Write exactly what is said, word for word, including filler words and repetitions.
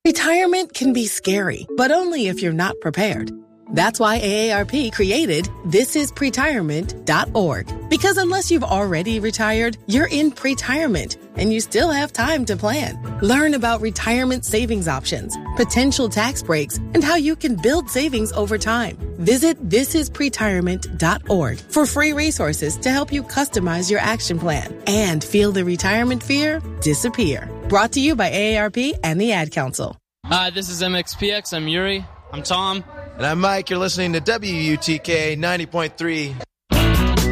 Retirement can be scary, but only if you're not prepared. That's why A A R P created this is pretirement dot org. Because unless you've already retired, you're in pretirement, and you still have time to plan. Learn about retirement savings options, potential tax breaks, and how you can build savings over time. Visit this is pretirement dot org for free resources to help you customize your action plan and feel the retirement fear disappear. Brought to you by A A R P and the Ad Council. Hi, this is M X P X. I'm Yuri. I'm Tom. And I'm Mike. You're listening to W U T K ninety point three.